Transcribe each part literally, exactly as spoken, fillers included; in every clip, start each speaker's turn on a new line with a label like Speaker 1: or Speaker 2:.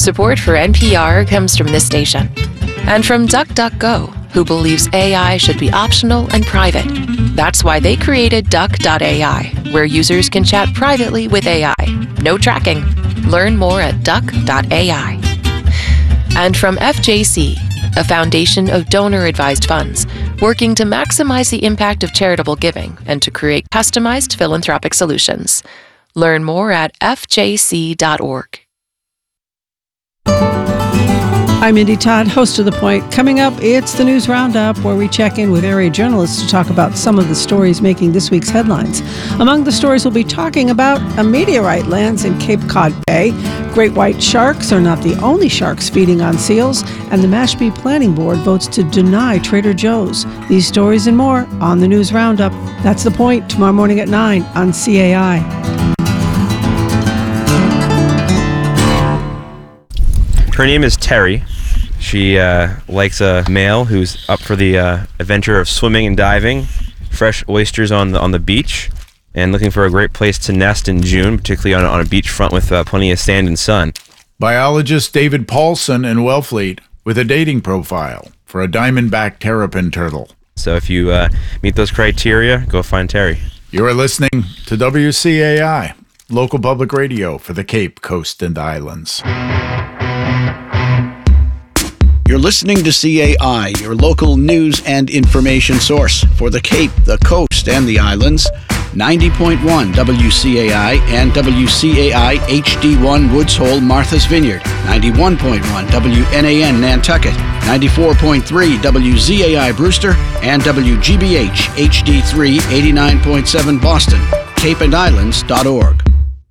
Speaker 1: Support for N P R comes from this station and from DuckDuckGo, who believes A I should be optional and private. That's why they created Duck dot A I, where users can chat privately with A I. No tracking. Learn more at Duck dot A I. And from F J C, a foundation of donor-advised funds, working to maximize the impact of charitable giving and to create customized philanthropic solutions. Learn more at F J C dot org.
Speaker 2: I'm Indy Todd, host of The Point. Coming up, it's the News Roundup, where we check in with area journalists to talk about some of the stories making this week's headlines. Among the stories, we'll be talking about a meteorite lands in Cape Cod Bay. Great white sharks are not the only sharks feeding on seals, and the Mashpee Planning Board votes to deny Trader Joe's. These stories and more on the News Roundup. That's The Point, tomorrow morning at nine on C A I.
Speaker 3: Her name is Terry. She uh, likes a male who's up for the uh, adventure of swimming and diving, fresh oysters on the on the beach, and looking for a great place to nest in June, particularly on, on a beachfront with uh, plenty of sand and sun.
Speaker 4: Biologist David Paulson in Wellfleet with a dating profile for a diamondback terrapin turtle.
Speaker 3: So if you uh, meet those criteria, go find Terry.
Speaker 4: You are listening to W C A I, local public radio for the Cape, Coast, and Islands.
Speaker 5: You're listening to C A I, your local news and information source for the Cape, the Coast, and the Islands. ninety point one W C A I and W C A I H D one Woods Hole, Martha's Vineyard. ninety-one point one W N A N Nantucket. ninety-four point three W Z A I Brewster. And W G B H H D three eighty-nine point seven Boston. cape and islands dot org.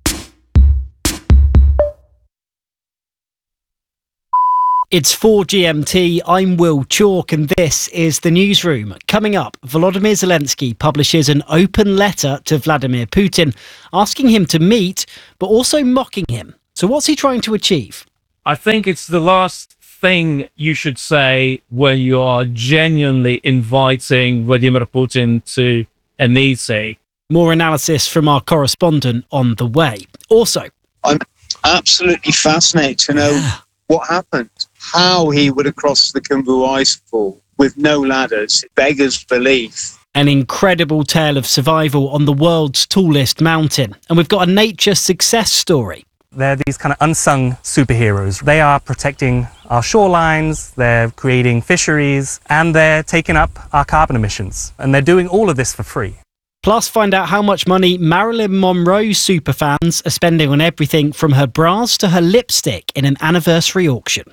Speaker 6: It's four G M T, I'm Will Chalk, and this is The Newsroom. Coming up, Volodymyr Zelensky publishes an open letter to Vladimir Putin, asking him to meet, but also mocking him. So what's he trying to achieve?
Speaker 7: I think it's the last thing you should say when you are genuinely inviting Vladimir Putin to a meeting.
Speaker 6: More analysis from our correspondent on the way. Also,
Speaker 8: I'm absolutely fascinated to know yeah. what happened. How he would have crossed the Khumbu Icefall with no ladders beggars belief.
Speaker 6: An incredible tale of survival on the world's tallest mountain. And we've got a nature success story.
Speaker 9: They're these kind of unsung superheroes. They are protecting our shorelines, they're creating fisheries, and they're taking up our carbon emissions. And they're doing all of this for free.
Speaker 6: Plus, find out how much money Marilyn Monroe's superfans are spending on everything from her bras to her lipstick in an anniversary auction.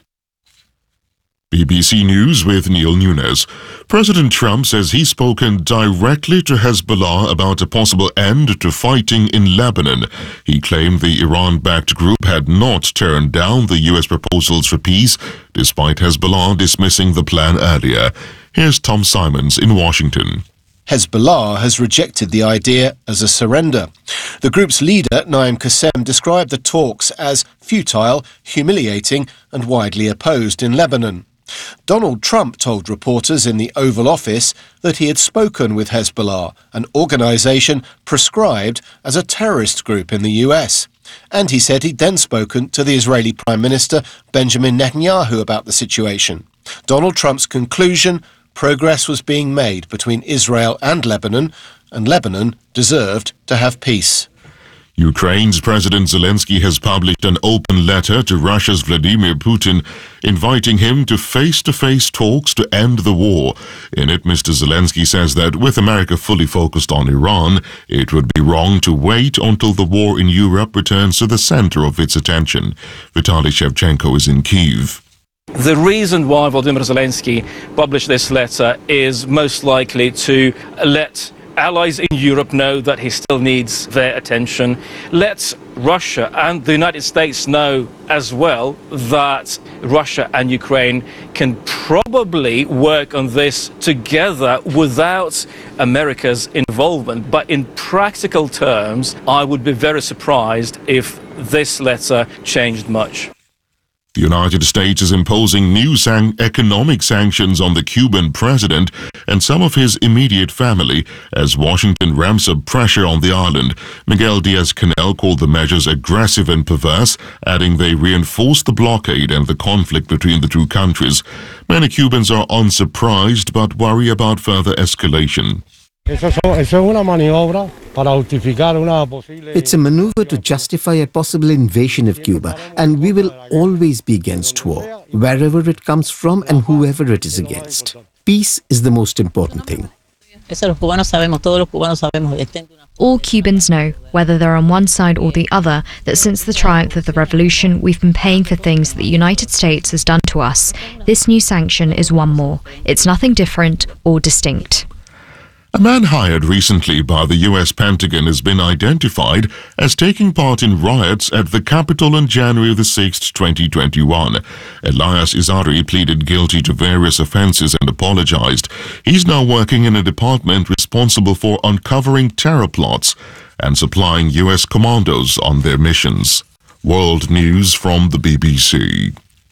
Speaker 10: B B C News with Neil Nunes. President Trump says he's spoken directly to Hezbollah about a possible end to fighting in Lebanon. He claimed the Iran-backed group had not turned down the U S proposals for peace, despite Hezbollah dismissing the plan earlier. Here's Tom Simons in Washington.
Speaker 11: Hezbollah has rejected the idea as a surrender. The group's leader, Naim Qassem, described the talks as futile, humiliating and widely opposed in Lebanon. Donald Trump told reporters in the Oval Office that he had spoken with Hezbollah, an organisation proscribed as a terrorist group in the U S. And he said he'd then spoken to the Israeli Prime Minister Benjamin Netanyahu about the situation. Donald Trump's conclusion: progress was being made between Israel and Lebanon, and Lebanon deserved to have peace.
Speaker 10: Ukraine's President Zelensky has published an open letter to Russia's Vladimir Putin, inviting him to face-to-face talks to end the war. In it, Mister Zelensky says that with America fully focused on Iran, it would be wrong to wait until the war in Europe returns to the center of its attention. Vitaly Shevchenko is in Kyiv.
Speaker 7: The reason why Volodymyr Zelensky published this letter is most likely to let allies in Europe know that he still needs their attention. Let Russia and the United States know as well that Russia and Ukraine can probably work on this together without America's involvement. But in practical terms, I would be very surprised if this letter changed much.
Speaker 10: The United States is imposing new san- economic sanctions on the Cuban president and some of his immediate family as Washington ramps up pressure on the island. Miguel Diaz-Canel called the measures aggressive and perverse, adding they reinforce the blockade and the conflict between the two countries. Many Cubans are unsurprised but worry about further escalation.
Speaker 12: It's a maneuver to justify a possible invasion of Cuba, and we will always be against war, wherever it comes from and whoever it is against. Peace is the most important thing.
Speaker 13: All Cubans know, whether they're on one side or the other, that since the triumph of the revolution, we've been paying for things that the United States has done to us. This new sanction is one more. It's nothing different or distinct.
Speaker 10: A man hired recently by the U S Pentagon has been identified as taking part in riots at the Capitol on January the sixth, twenty twenty-one. Elias Izari pleaded guilty to various offenses and apologized. He's now working in a department responsible for uncovering terror plots and supplying U S commandos on their missions. World News from the B B C.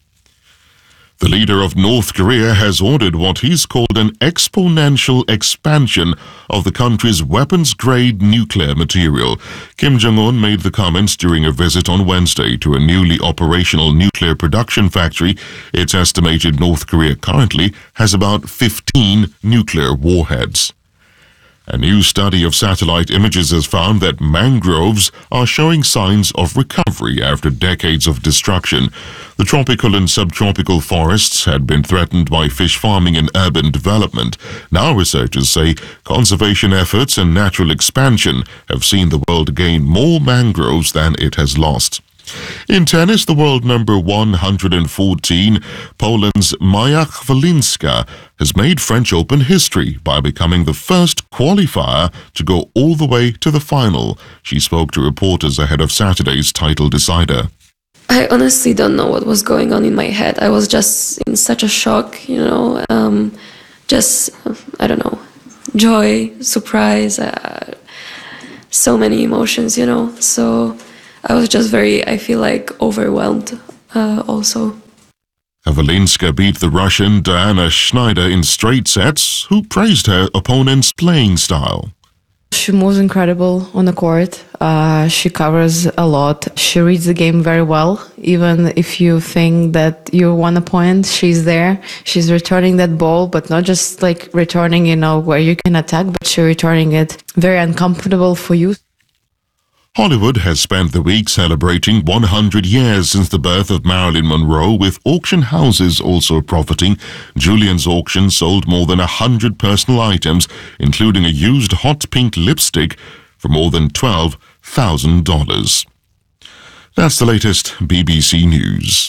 Speaker 10: The leader of North Korea has ordered what he's called an exponential expansion of the country's weapons-grade nuclear material. Kim Jong-un made the comments during a visit on Wednesday to a newly operational nuclear production factory. It's estimated North Korea currently has about fifteen nuclear warheads. A new study of satellite images has found that mangroves are showing signs of recovery after decades of destruction. The tropical and subtropical forests had been threatened by fish farming and urban development. Now researchers say conservation efforts and natural expansion have seen the world gain more mangroves than it has lost. In tennis, the world number one hundred fourteen, Poland's Maja Chwalinska, has made French Open history by becoming the first qualifier to go all the way to the final. She spoke to reporters ahead of Saturday's title decider.
Speaker 14: I honestly don't know what was going on in my head. I was just in such a shock, you know, um, just, I don't know, joy, surprise, uh, so many emotions, you know, so I was just very, I feel like, overwhelmed uh, also.
Speaker 10: Chwalinska beat the Russian Diana Schneider in straight sets, who praised her opponent's playing style.
Speaker 15: She moves incredible on the court. Uh, she covers a lot. She reads the game very well. Even if you think that you won a point, she's there. She's returning that ball, but not just like returning, you know, where you can attack, but she's returning it very uncomfortable for you.
Speaker 10: Hollywood has spent the week celebrating one hundred years since the birth of Marilyn Monroe, with auction houses also profiting. Julian's Auction sold more than one hundred personal items, including a used hot pink lipstick, for more than twelve thousand dollars. That's the latest B B C News.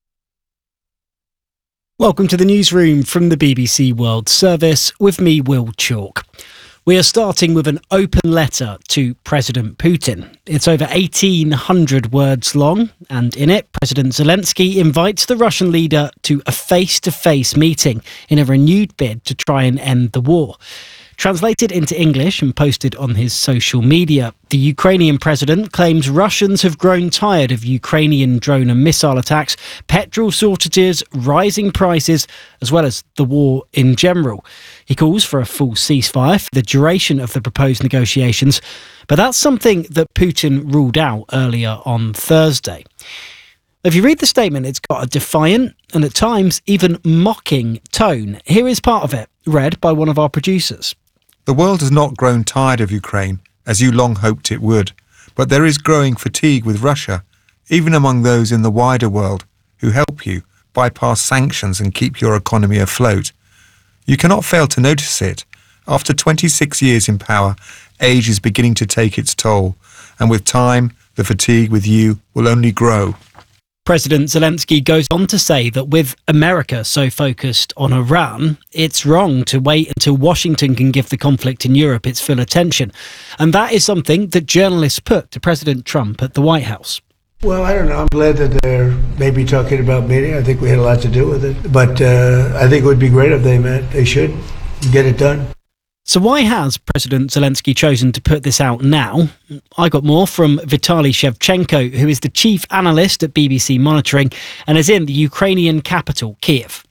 Speaker 6: Welcome to the newsroom from the B B C World Service with me, Will Chalk. We are starting with an open letter to President Putin. It's over eighteen hundred words long, and in it, President Zelensky invites the Russian leader to a face-to-face meeting in a renewed bid to try and end the war. Translated into English and posted on his social media, the Ukrainian president claims Russians have grown tired of Ukrainian drone and missile attacks, petrol shortages, rising prices, as well as the war in general. He calls for a full ceasefire for the duration of the proposed negotiations, but that's something that Putin ruled out earlier on Thursday. If you read the statement, it's got a defiant and at times even mocking tone. Here is part of it, read by one of our producers.
Speaker 16: The world has not grown tired of Ukraine, as you long hoped it would, but there is growing fatigue with Russia, even among those in the wider world who help you bypass sanctions and keep your economy afloat. You cannot fail to notice it. After twenty-six years in power, age is beginning to take its toll, and with time, the fatigue with you will only grow.
Speaker 6: President Zelensky goes on to say that with America so focused on Iran, it's wrong to wait until Washington can give the conflict in Europe its full attention. And that is something that journalists put to President Trump at the White House.
Speaker 17: Well, I don't know. I'm glad that they're maybe talking about meeting. I think we had a lot to do with it. But uh, I think it would be great if they met. They should get it done.
Speaker 6: So why has President Zelensky chosen to put this out now? I got more from Vitaly Shevchenko, who is the chief analyst at B B C Monitoring and is in the Ukrainian capital, Kiev.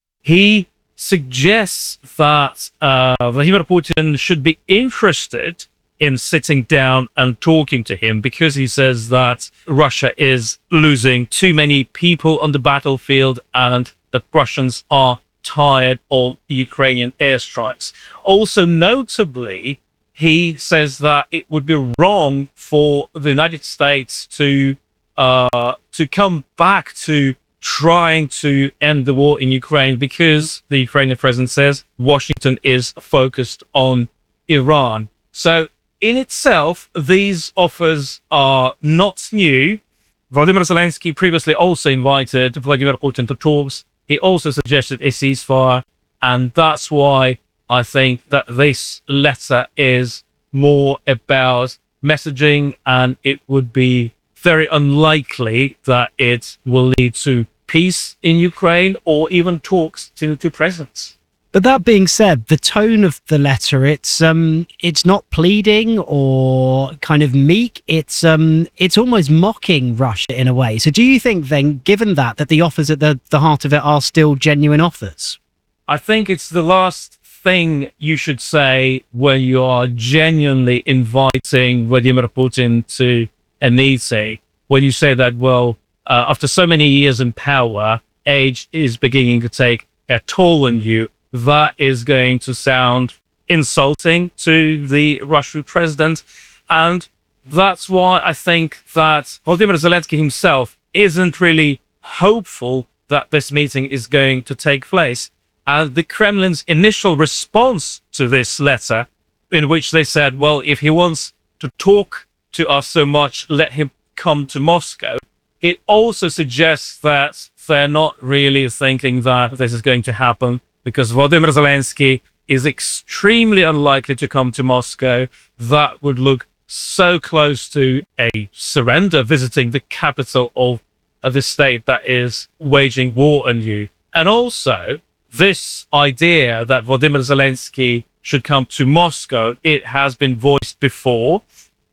Speaker 7: He suggests that uh, Vladimir Putin should be interested in sitting down and talking to him because he says that Russia is losing too many people on the battlefield and that Russians are tired of Ukrainian airstrikes. Also, notably, he says that it would be wrong for the United States to uh, to come back to trying to end the war in Ukraine because the Ukrainian president says Washington is focused on Iran. So, in itself, these offers are not new. Volodymyr Zelensky previously also invited Vladimir Putin to talks. He also suggested a ceasefire, and that's why I think that this letter is more about messaging, and it would be very unlikely that it will lead to peace in Ukraine or even talks to the two presidents.
Speaker 6: But that being said, the tone of the letter, it's um, it's not pleading or kind of meek. It's um, it's almost mocking Russia in a way. So do you think then, given that, that the offers at the, the heart of it are still genuine offers?
Speaker 7: I think it's the last thing you should say when you are genuinely inviting Vladimir Putin to a meeting. When you say that, well, uh, after so many years in power, age is beginning to take a toll on you. That is going to sound insulting to the Russian president. And that's why I think that Volodymyr Zelensky himself isn't really hopeful that this meeting is going to take place. And the Kremlin's initial response to this letter, in which they said, well, if he wants to talk to us so much, let him come to Moscow. It also suggests that they're not really thinking that this is going to happen, because Volodymyr Zelensky is extremely unlikely to come to Moscow. That would look so close to a surrender, visiting the capital of, of the state that is waging war on you. And also, this idea that Volodymyr Zelensky should come to Moscow, it has been voiced before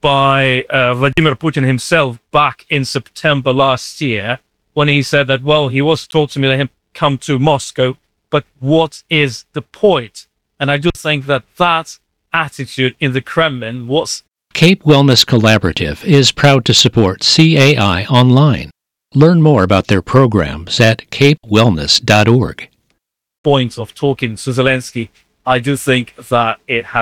Speaker 7: by uh, Vladimir Putin himself back in September last year, when he said that, well, he was told to me, let him come to Moscow, but what is the point? And I do think that that attitude in the Kremlin was...
Speaker 18: Cape Wellness Collaborative is proud to support C A I online. Learn more about their programs at cape wellness dot org.
Speaker 7: Point of talking to Zelensky, I do think that it has